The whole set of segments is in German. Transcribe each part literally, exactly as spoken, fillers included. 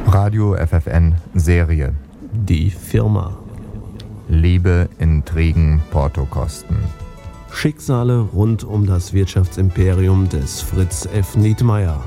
Radio F F N Serie. Die Firma. Liebe, Intrigen, Portokosten. Schicksale rund um das Wirtschaftsimperium des Fritz F. Nietmeyer.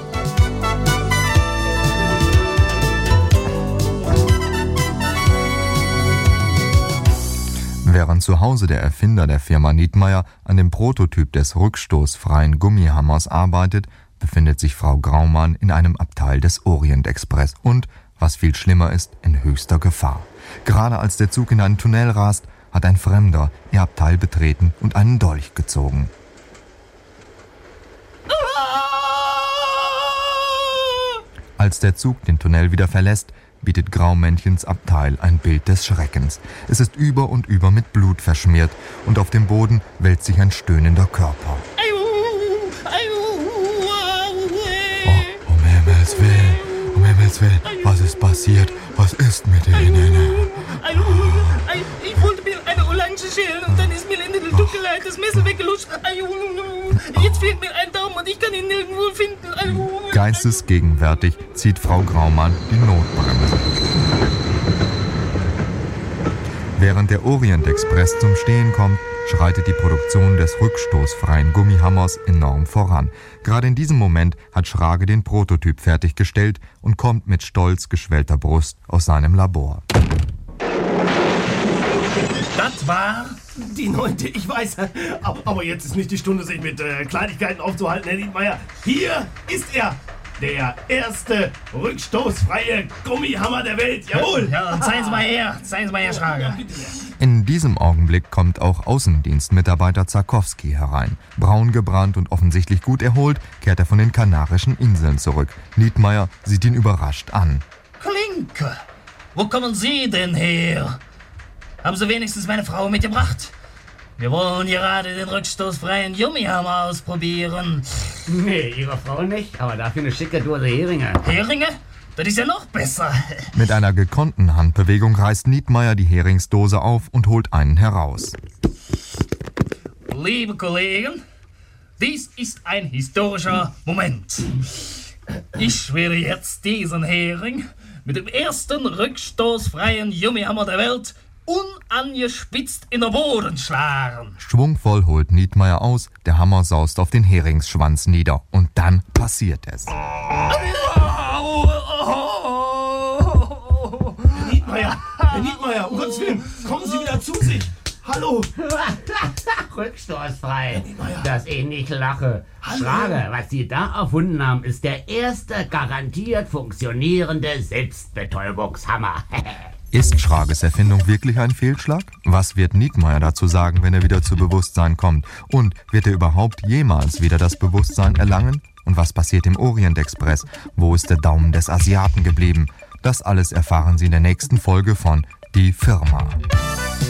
Während zu Hause der Erfinder der Firma Nietmeyer an dem Prototyp des rückstoßfreien Gummihammers arbeitet, befindet sich Frau Graumann in einem Abteil des Orient Express und, was viel schlimmer ist, in höchster Gefahr. Gerade als der Zug in einen Tunnel rast, hat ein Fremder ihr Abteil betreten und einen Dolch gezogen. Als der Zug den Tunnel wieder verlässt, bietet Graumännchens Abteil ein Bild des Schreckens. Es ist über und über mit Blut verschmiert und auf dem Boden wälzt sich ein stöhnender Körper. Oh, um Himmels Willen, um Himmels Willen, was ist passiert? Was ist mit Ihnen? Ich wollte mir eine Orange schälen und dann ist mir in der Dunkelheit das Messer weggelutscht. Jetzt fehlt mir ein Daumen und ich kann ihn nirgendwo finden. Geistesgegenwärtig zieht Frau Graumann die Notbremse. Während der Orient Express zum Stehen kommt, schreitet die Produktion des rückstoßfreien Gummihammers enorm voran. Gerade in diesem Moment hat Schrage den Prototyp fertiggestellt und kommt mit stolz geschwellter Brust aus seinem Labor. Das war die neunte, ich weiß. Aber, aber jetzt ist nicht die Stunde, sich mit äh, Kleinigkeiten aufzuhalten, Herr Nietmeyer. Hier ist er, der erste rückstoßfreie Gummihammer der Welt. Jawohl! Ja, zeigen Sie mal her, zeigen Sie mal her, Schrage. In diesem Augenblick kommt auch Außendienstmitarbeiter Zarkowski herein. Braun gebrannt und offensichtlich gut erholt, kehrt er von den Kanarischen Inseln zurück. Nietmeyer sieht ihn überrascht an. Klinke, wo kommen Sie denn her? Haben Sie wenigstens meine Frau mitgebracht? Wir wollen gerade den rückstoßfreien Gummihammer ausprobieren. Nee, Ihre Frau nicht, aber dafür eine schicke Dose Heringe. Heringe? Das ist ja noch besser. Mit einer gekonnten Handbewegung reißt Nietmeyer die Heringsdose auf und holt einen heraus. Liebe Kollegen, dies ist ein historischer Moment. Ich werde jetzt diesen Hering mit dem ersten rückstoßfreien Gummihammer der Welt unangespitzt in den Boden schlagen. Schwungvoll holt Nietmeyer aus, der Hammer saust auf den Heringsschwanz nieder. Und dann passiert es. Herr Nietmeyer, Herr Nietmeyer, um Gottes Willen, kommen Sie wieder zu sich. Hallo. Rückstoßfrei, dass ich nicht lache. Schrage, was Sie da erfunden haben, ist der erste garantiert funktionierende Selbstbetäubungshammer. Ist Schrages Erfindung wirklich ein Fehlschlag? Was wird Nietmeyer dazu sagen, wenn er wieder zu Bewusstsein kommt? Und wird er überhaupt jemals wieder das Bewusstsein erlangen? Und was passiert im Orient Express? Wo ist der Daumen des Asiaten geblieben? Das alles erfahren Sie in der nächsten Folge von Die Firma.